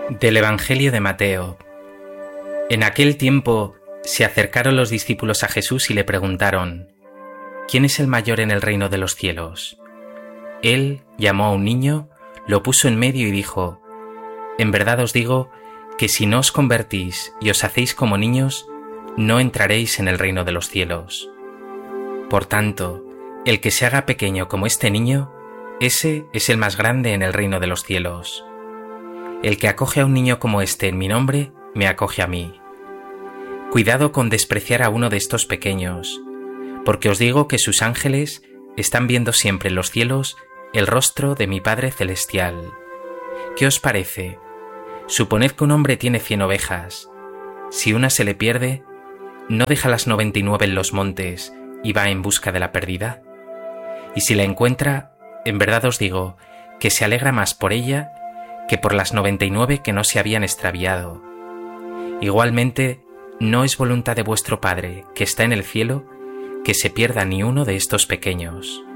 Del Evangelio de Mateo. En aquel tiempo se acercaron los discípulos a Jesús y le preguntaron: ¿Quién es el mayor en el reino de los cielos? Él llamó a un niño, lo puso en medio y dijo: En verdad os digo que si no os convertís y os hacéis como niños, no entraréis en el reino de los cielos. Por tanto, el que se haga pequeño como este niño, ese es el más grande en el reino de los cielos. El que acoge a un niño como este en mi nombre, me acoge a mí. Cuidado con despreciar a uno de estos pequeños, porque os digo que sus ángeles están viendo siempre en los cielos el rostro de mi Padre Celestial. ¿Qué os parece? Suponed que un hombre tiene 100 ovejas. Si una se le pierde, ¿no deja las 99 en los montes y va en busca de la perdida? Y si la encuentra, en verdad os digo que se alegra más por ella que por las 99 que no se habían extraviado. Igualmente, no es voluntad de vuestro Padre, que está en el cielo, que se pierda ni uno de estos pequeños.